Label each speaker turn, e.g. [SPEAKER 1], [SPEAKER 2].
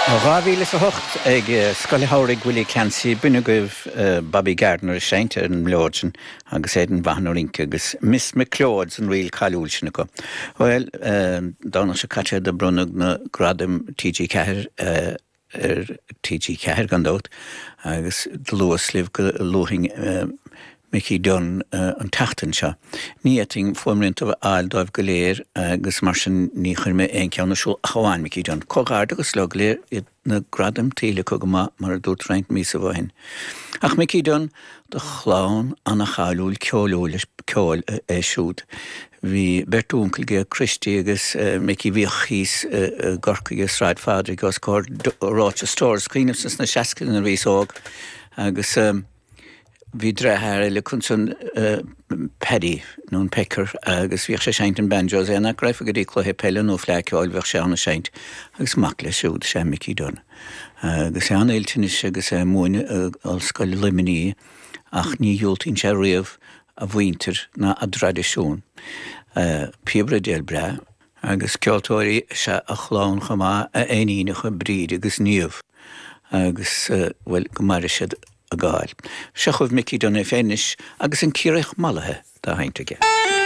[SPEAKER 1] Ráhíle a hocht ag scoilthirí Willie Clancy bunagah Bobby Gardner seint an mlóidin agus é an bhainúrinca agus Miss McCloud an riil callúil sinna go. Well, dána se caite de brunag na gradam TG Ceathair TG Ceathair gan dót agus dlúas liv go lúthing Mickey Dunn an tachtan seo. Ní éting fórmrint of áil dóibh go léir agus mar sin ní chuir me ein ceanna siúil chaáin Mickey Dunn. Cógáard agus le léir na gradam tíle go mar a dút reint mí sa bhain. Ach Mickey Dunn de chlán anna chaúil ceolúil ceol é siúd. Bhí bertúncail ge Christy agus Mickey bhíochís gorcaige sráid fádra agus cór ráte stores clíneamsas na seascail na rhísóg agus bhí dreithir le chun Paddy nún Pecker agus bhíoh sé seint an banjos éna greibh go dtí chluthe pelle nó fleiciáil bhíoh sé anna seint agus mac le siúd sé Mickey Dunn. Agus é an éiltinis agus é múine al scoil liminí ach ní dúiltín sé riamh a bhainter na a tradiisiún. Piabre déal bre agus ceoltóirí se a chlán chumá a éíine chu bríd agus níomh agus bhfuil go mar siad a gáil. Se chuh Mickey Dunn é féinis agus an círeach malathe dá hainteige.